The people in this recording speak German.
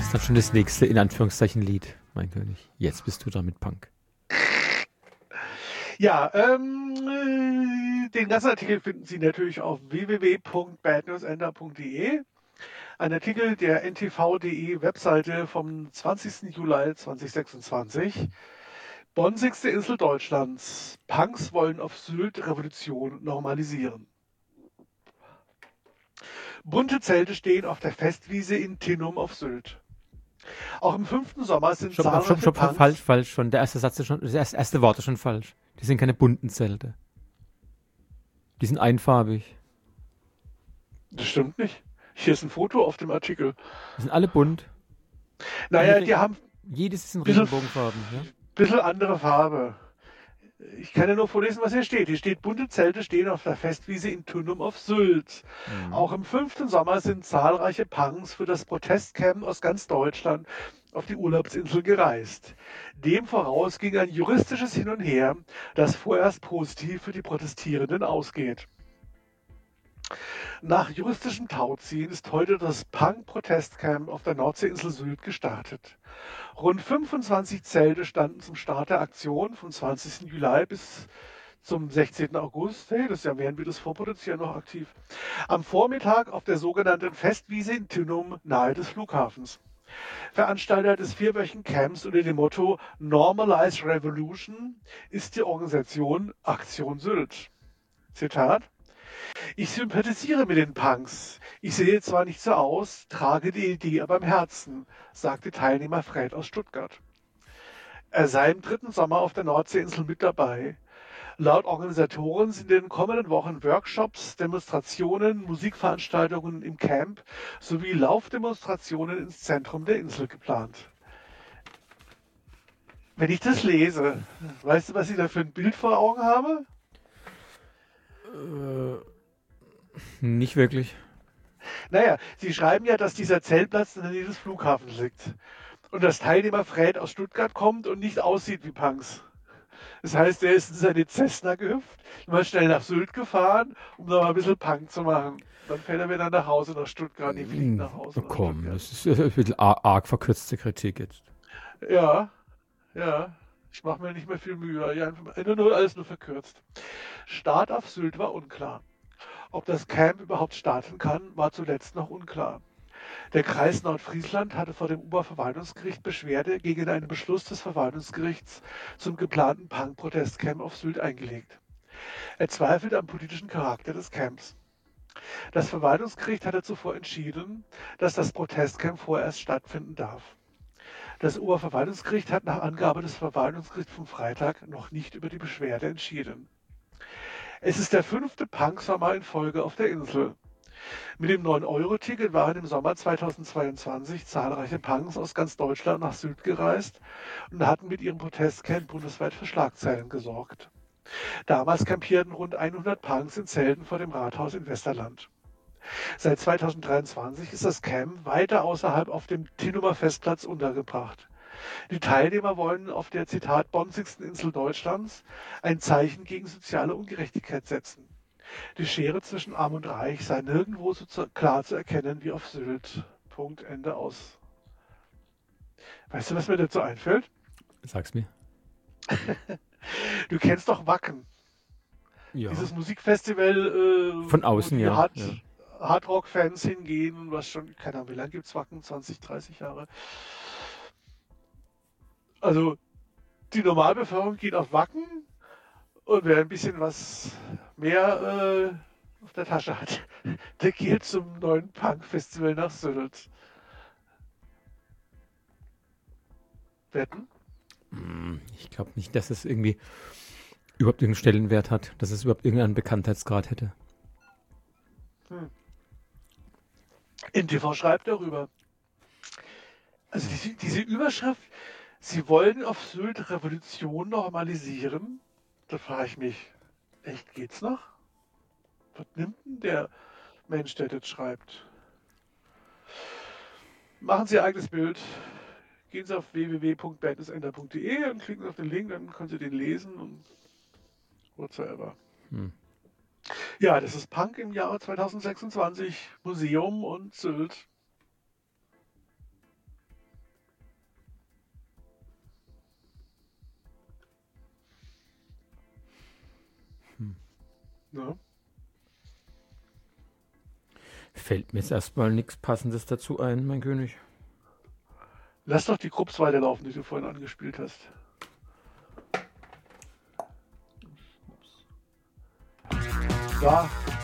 ist dann schon das nächste, in Anführungszeichen, Lied, mein König. Jetzt bist du dran mit Punk. Ja, den ganzen Artikel finden Sie natürlich auf www.badnewsender.de. Ein Artikel der ntv.de Webseite vom 20. Juli 2026. Bonsigste Insel Deutschlands. Punks wollen auf Sylt Revolution normalisieren. Bunte Zelte stehen auf der Festwiese in Tinnum auf Sylt. Auch im 5. Sommer sind zahlreiche Punks... Falsch schon. Der erste Satz ist schon, das erste Wort ist schon falsch. Die sind keine bunten Zelte. Die sind einfarbig. Das stimmt nicht. Hier ist ein Foto auf dem Artikel. Die sind alle bunt. Naja, die haben... Jedes ist in Regenbogenfarben, ja? Bisschen andere Farbe. Ich kann ja nur vorlesen, was hier steht. Hier steht, bunte Zelte stehen auf der Festwiese in Tinnum auf Sylt. Auch im 5. Sommer sind zahlreiche Punks für das Protestcamp aus ganz Deutschland auf die Urlaubsinsel gereist. Dem voraus ging ein juristisches Hin und Her, das vorerst positiv für die Protestierenden ausgeht. Nach juristischem Tauziehen ist heute das Punk-Protestcamp auf der Nordseeinsel Sylt gestartet. Rund 25 Zelte standen zum Start der Aktion vom 20. Juli bis zum 16. August. Hey, das ist ja, während wir das vorproduzieren, noch aktiv. Am Vormittag auf der sogenannten Festwiese in Tinnum nahe des Flughafens. Veranstalter des 4-wöchigen Camps unter dem Motto Normalize Revolution ist die Organisation Aktion Sylt. Zitat: Ich sympathisiere mit den Punks. Ich sehe zwar nicht so aus, trage die Idee aber im Herzen, sagte Teilnehmer Fred aus Stuttgart. Er sei im 3. Sommer auf der Nordseeinsel mit dabei. Laut Organisatoren sind in den kommenden Wochen Workshops, Demonstrationen, Musikveranstaltungen im Camp sowie Laufdemonstrationen ins Zentrum der Insel geplant. Wenn ich das lese, weißt du, was ich da für ein Bild vor Augen habe? Nicht wirklich. Naja, sie schreiben ja, dass dieser Zeltplatz in der Nähe des Flughafens liegt. Und dass Teilnehmer Fred aus Stuttgart kommt und nicht aussieht wie Punks. Das heißt, er ist in seine Cessna gehüpft, mal schnell nach Sylt gefahren, um da mal ein bisschen Punk zu machen. Dann fährt er wieder nach Hause nach Stuttgart. Die fliegt nach Hause. Komm, das ist ein bisschen arg verkürzte Kritik jetzt. Ja. Ich mache mir nicht mehr viel Mühe. Ja, nur alles nur verkürzt. Start auf Sylt war unklar. Ob das Camp überhaupt starten kann, war zuletzt noch unklar. Der Kreis Nordfriesland hatte vor dem Oberverwaltungsgericht Beschwerde gegen einen Beschluss des Verwaltungsgerichts zum geplanten Punk-Protestcamp auf Sylt eingelegt. Er zweifelt am politischen Charakter des Camps. Das Verwaltungsgericht hatte zuvor entschieden, dass das Protestcamp vorerst stattfinden darf. Das Oberverwaltungsgericht hat nach Angabe des Verwaltungsgerichts vom Freitag noch nicht über die Beschwerde entschieden. Es ist der 5. Punk-Sommer in Folge auf der Insel. Mit dem 9-Euro-Ticket waren im Sommer 2022 zahlreiche Punks aus ganz Deutschland nach Sylt gereist und hatten mit ihrem Protestcamp bundesweit für Schlagzeilen gesorgt. Damals campierten rund 100 Punks in Zelten vor dem Rathaus in Westerland. Seit 2023 ist das Camp weiter außerhalb auf dem Tinnumer Festplatz untergebracht. Die Teilnehmer wollen auf der, Zitat, bonzigsten Insel Deutschlands ein Zeichen gegen soziale Ungerechtigkeit setzen. Die Schere zwischen Arm und Reich sei nirgendwo so klar zu erkennen wie auf Sylt. Punkt, Ende aus. Weißt du, was mir dazu einfällt? Sag's mir. Du kennst doch Wacken. Ja. Dieses Musikfestival, von außen, wo die ja. Hardrock-Fans hingehen, was schon, keine Ahnung, wie lange gibt es Wacken? 20, 30 Jahre. Also, die Normalbevölkerung geht auf Wacken und wer ein bisschen was mehr auf der Tasche hat, der geht zum neuen Punk-Festival nach Sylt. Wetten? Ich glaube nicht, dass es irgendwie überhaupt irgendeinen Stellenwert hat, dass es überhaupt irgendeinen Bekanntheitsgrad hätte. NTV schreibt darüber. Also diese Überschrift, sie wollen auf Sylt Revolution normalisieren. Da frage ich mich, echt geht's noch? Was nimmt denn der Mensch, der das schreibt? Machen Sie Ihr eigenes Bild. Gehen Sie auf www.badnewsender.de und klicken auf den Link, dann können Sie den lesen und whatsoever. Ja, das ist Punk im Jahre 2026, Museum und Sylt. Ne? Fällt mir jetzt erstmal nichts Passendes dazu ein, mein König. Lass doch die Krupps weiterlaufen, die du vorhin angespielt hast. Ja,